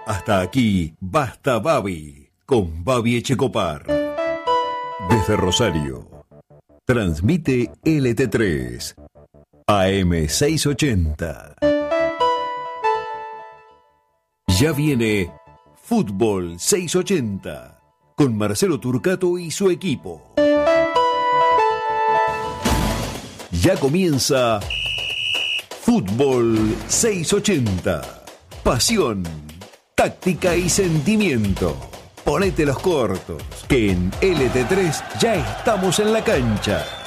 Hasta aquí, Basta Babi, con Babi Echecopar. Desde Rosario, transmite LT3, AM 680. Ya viene Fútbol 680, con Marcelo Turcato y su equipo. Ya comienza Fútbol 680. Pasión, táctica y sentimiento. Ponete los cortos, que en LT3 ya estamos en la cancha.